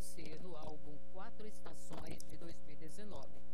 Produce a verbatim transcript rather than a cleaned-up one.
ser no álbum Quatro Estações de dois mil e dezenove.